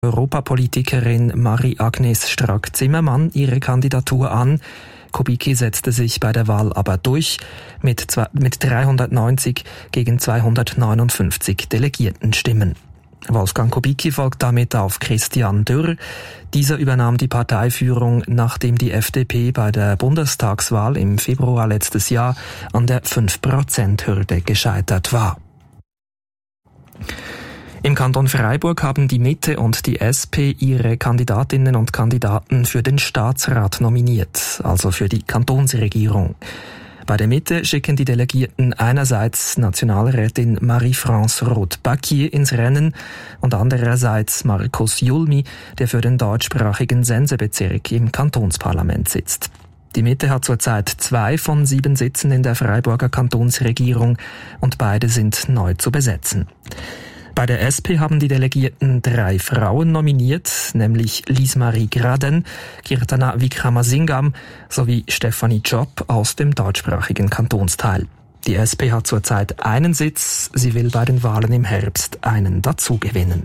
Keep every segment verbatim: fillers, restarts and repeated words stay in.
Europapolitikerin Marie-Agnes Strack-Zimmermann ihre Kandidatur an. Kubicki setzte sich bei der Wahl aber durch mit, zwei, mit dreihundertneunzig gegen zweihundertneunundfünfzig Delegiertenstimmen. Wolfgang Kubicki folgt damit auf Christian Dürr. Dieser übernahm die Parteiführung, nachdem die F D P bei der Bundestagswahl im Februar letztes Jahr an der fünf Prozent Hürde gescheitert war. Im Kanton Freiburg haben die Mitte und die S P ihre Kandidatinnen und Kandidaten für den Staatsrat nominiert, also für die Kantonsregierung. Bei der Mitte schicken die Delegierten einerseits Nationalrätin Marie-France Roth-Baquier ins Rennen und andererseits Markus Julmi, der für den deutschsprachigen Sensebezirk im Kantonsparlament sitzt. Die Mitte hat zurzeit zwei von sieben Sitzen in der Freiburger Kantonsregierung und beide sind neu zu besetzen. Bei der S P haben die Delegierten drei Frauen nominiert, nämlich Lise-Marie Graden, Kirtana Wickramasingam sowie Stefanie Job aus dem deutschsprachigen Kantonsteil. Die S P hat zurzeit einen Sitz, sie will bei den Wahlen im Herbst einen dazugewinnen.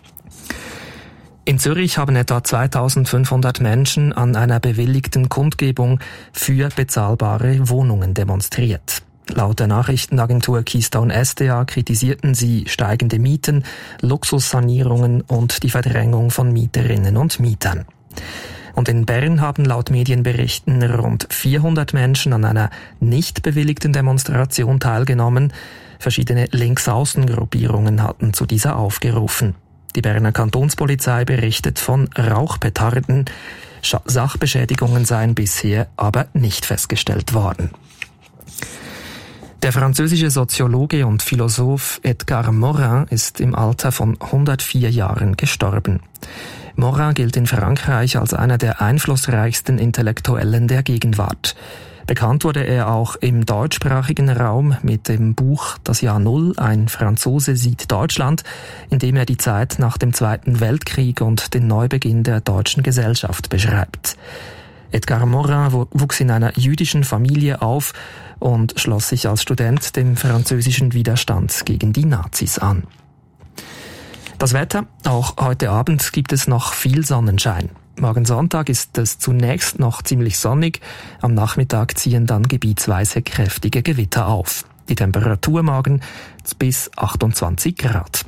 In Zürich haben etwa zweitausendfünfhundert Menschen an einer bewilligten Kundgebung für bezahlbare Wohnungen demonstriert. Laut der Nachrichtenagentur Keystone S D A kritisierten sie steigende Mieten, Luxussanierungen und die Verdrängung von Mieterinnen und Mietern. Und in Bern haben laut Medienberichten rund vierhundert Menschen an einer nicht bewilligten Demonstration teilgenommen. Verschiedene Linksaußengruppierungen hatten zu dieser aufgerufen. Die Berner Kantonspolizei berichtet von Rauchpetarden. Sachbeschädigungen seien bisher aber nicht festgestellt worden. Der französische Soziologe und Philosoph Edgar Morin ist im Alter von hundertvier Jahren gestorben. Morin gilt in Frankreich als einer der einflussreichsten Intellektuellen der Gegenwart. Bekannt wurde er auch im deutschsprachigen Raum mit dem Buch Das Jahr Null, ein Franzose sieht Deutschland, in dem er die Zeit nach dem Zweiten Weltkrieg und den Neubeginn der deutschen Gesellschaft beschreibt. Edgar Morin wuchs in einer jüdischen Familie auf und schloss sich als Student dem französischen Widerstand gegen die Nazis an. Das Wetter, auch heute Abend gibt es noch viel Sonnenschein. Morgen Sonntag ist es zunächst noch ziemlich sonnig, am Nachmittag ziehen dann gebietsweise kräftige Gewitter auf. Die Temperatur morgen bis achtundzwanzig Grad.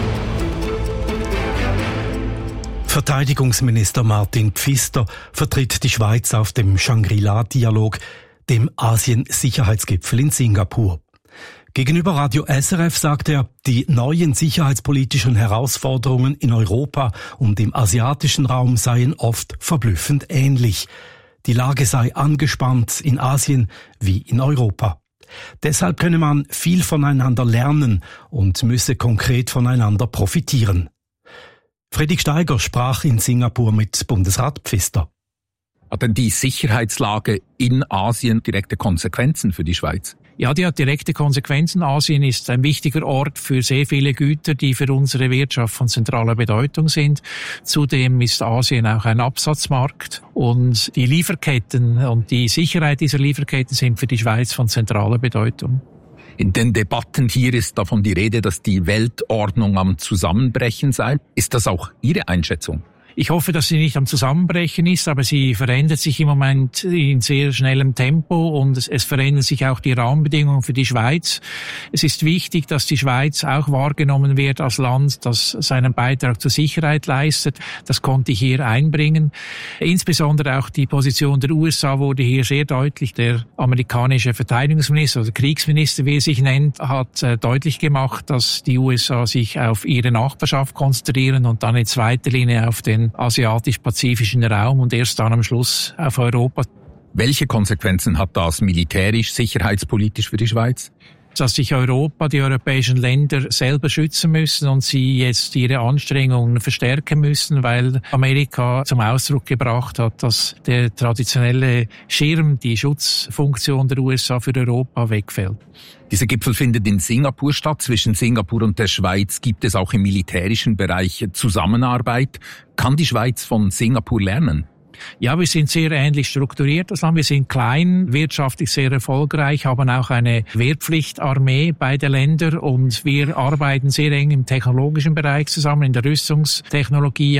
Verteidigungsminister Martin Pfister vertritt die Schweiz auf dem Shangri-La-Dialog, dem Asien-Sicherheitsgipfel in Singapur. Gegenüber Radio S R F sagt er, die neuen sicherheitspolitischen Herausforderungen in Europa und im asiatischen Raum seien oft verblüffend ähnlich. Die Lage sei angespannt in Asien wie in Europa. Deshalb könne man viel voneinander lernen und müsse konkret voneinander profitieren. Fredrik Steiger sprach in Singapur mit Bundesrat Pfister. Hat denn die Sicherheitslage in Asien direkte Konsequenzen für die Schweiz? Ja, die hat direkte Konsequenzen. Asien ist ein wichtiger Ort für sehr viele Güter, die für unsere Wirtschaft von zentraler Bedeutung sind. Zudem ist Asien auch ein Absatzmarkt und die Lieferketten und die Sicherheit dieser Lieferketten sind für die Schweiz von zentraler Bedeutung. In den Debatten hier ist davon die Rede, dass die Weltordnung am Zusammenbrechen sei. Ist das auch Ihre Einschätzung? Ich hoffe, dass sie nicht am Zusammenbrechen ist, aber sie verändert sich im Moment in sehr schnellem Tempo und es, es verändern sich auch die Rahmenbedingungen für die Schweiz. Es ist wichtig, dass die Schweiz auch wahrgenommen wird als Land, das seinen Beitrag zur Sicherheit leistet. Das konnte ich hier einbringen. Insbesondere auch die Position der U S A wurde hier sehr deutlich. Der amerikanische Verteidigungsminister oder Kriegsminister, wie er sich nennt, hat äh, deutlich gemacht, dass die U S A sich auf ihre Nachbarschaft konzentrieren und dann in zweiter Linie auf den asiatisch-pazifischen Raum und erst dann am Schluss auf Europa. Welche Konsequenzen hat das militärisch, sicherheitspolitisch für die Schweiz? Dass sich Europa, die europäischen Länder selber schützen müssen und sie jetzt ihre Anstrengungen verstärken müssen, weil Amerika zum Ausdruck gebracht hat, dass der traditionelle Schirm, die Schutzfunktion der U S A für Europa wegfällt. Dieser Gipfel findet in Singapur statt. Zwischen Singapur und der Schweiz gibt es auch im militärischen Bereich Zusammenarbeit. Kann die Schweiz von Singapur lernen? Ja, wir sind sehr ähnlich strukturiert, das Land. Wir sind klein, wirtschaftlich sehr erfolgreich, haben auch eine Wehrpflichtarmee, beide Länder, und wir arbeiten sehr eng im technologischen Bereich zusammen, in der Rüstungstechnologie,